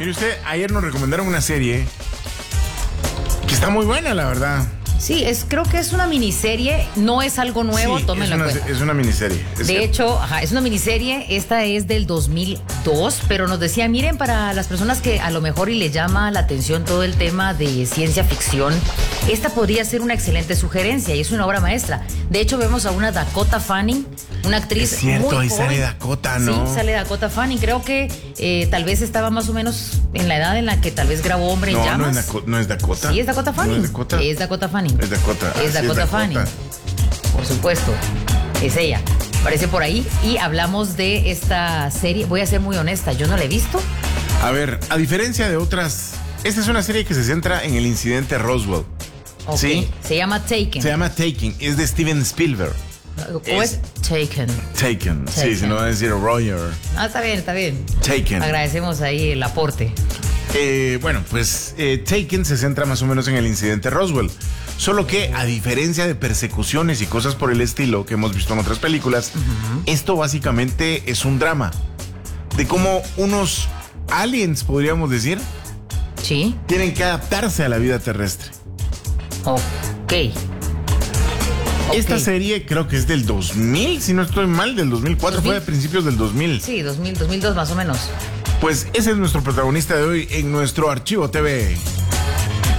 Mire usted, ayer nos recomendaron una serie que está muy buena, la verdad. Sí, creo que es una miniserie, no es algo nuevo, Sí, tómenlo en cuenta. es una miniserie. De hecho, es una miniserie, esta es del 2002, pero nos decía, miren, para las personas que a lo mejor y les llama la atención todo el tema de ciencia ficción, esta podría ser una excelente sugerencia y es una obra maestra. De hecho, vemos a una Dakota Fanning, una actriz Es cierto, muy ahí joven. sale Dakota, ¿no? Sí, sale Dakota Fanning. Creo que tal vez estaba más o menos en la edad en la que tal vez grabó Hombre en Llamas. No es Dakota. Sí, es Dakota Fanning. ¿No es Dakota? Es Dakota Fanning. Es Dakota. Es Dakota Fanning. Por supuesto. Es ella. Aparece por ahí. Y hablamos de esta serie. Voy a ser muy honesta, yo no la he visto. A ver, a diferencia de otras, esta es una serie que se centra en el incidente Roswell. Ok. ¿Sí? Se llama Taken. Se llama Taken, es de Steven Spielberg. ¿O es Taken? Taken. Sí, si no va a decir Roger. Ah, está bien, está bien. Taken. Agradecemos ahí el aporte. Bueno, pues Taken se centra más o menos en el incidente Roswell. Solo que, a diferencia de persecuciones y cosas por el estilo que hemos visto en otras películas, esto básicamente es un drama de cómo unos aliens, podríamos decir, Sí. tienen que adaptarse a la vida terrestre. Ok. Esta serie creo que es del 2000, si no estoy mal, del 2004, 2000. fue de principios del 2000. Sí, 2000, 2002 más o menos. Pues ese es nuestro protagonista de hoy en nuestro Archivo TV.